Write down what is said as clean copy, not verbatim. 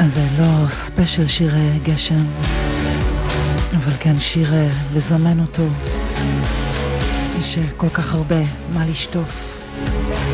אז זה לא ספיישל שיר גשם, אבל כן שיר לזמן אותו. יש כל כך הרבה מה לשטוף.